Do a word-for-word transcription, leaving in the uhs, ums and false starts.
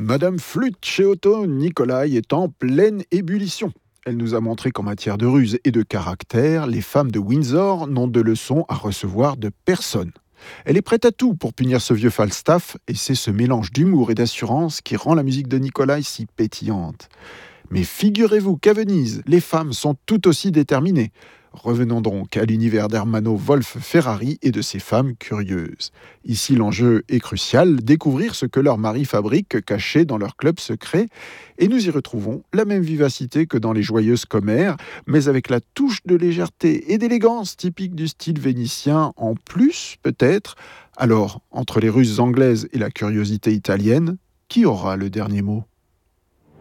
Madame Flûte chez Otto Nicolai est en pleine ébullition. Elle nous a montré qu'en matière de ruse et de caractère, les femmes de Windsor n'ont de leçons à recevoir de personne. Elle est prête à tout pour punir ce vieux Falstaff, et c'est ce mélange d'humour et d'assurance qui rend la musique de Nicolai si pétillante. Mais figurez-vous qu'à Venise, les femmes sont tout aussi déterminées. Revenons donc à l'univers d'Ermanno Wolf Ferrari et de ses femmes curieuses. Ici, l'enjeu est crucial, découvrir ce que leurs maris fabriquent caché dans leur club secret. Et nous y retrouvons la même vivacité que dans les joyeuses commères, mais avec la touche de légèreté et d'élégance typique du style vénitien en plus, peut-être. Alors, entre les ruses anglaises et la curiosité italienne, qui aura le dernier mot ?